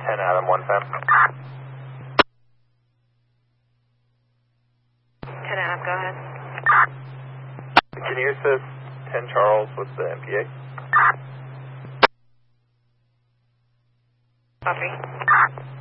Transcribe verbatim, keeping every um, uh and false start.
ten Adam, one Fem. ten Adam, go ahead. Can you assist ten Charles with the M P A? Copy.